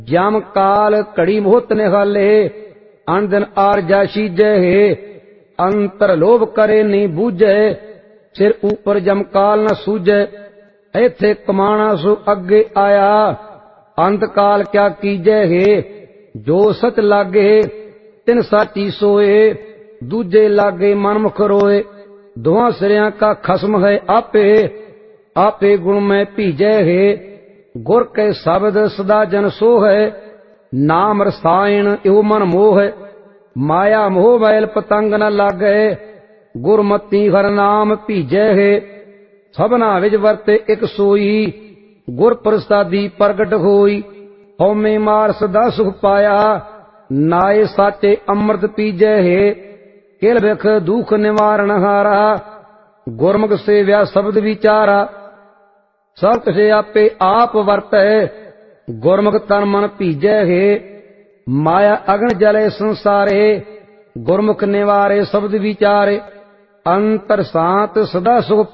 जम काल घड़ी मोहत निहाले अन दिन आरजा शीजे है अंतर लोभ करे नहीं बूझे सिर ऊपर जम काल न सूझे इथे कमाना सो अगे आया अंत काल क्या कीजे है जो सच लागे तिन साची सोए दूजे लागे मन मुख रोए दोहां सिरिया का खसम है आपे आपे गुण में भीजे है गुर के शब्द सदा जन सो है नाम रसायन यो मन मोह माया मोह बैल पतंग न लागे गुरमती हर नाम भीजे है सबना विच वरते एक सोई गुर प्रसादी प्रगट होई हौमे मार सदा सुख पाया नाए साचे अमृत पीजे है किल बिख दुख निवारण हारा गुरमुख सेव्या शब्द विचारा सब से आपे आप वर्त है गुरमुख तन मन भीजे है माया अग्न जले संसारे गुरमुख निवारे शब्द विचारे अंतर सांत सदा सुख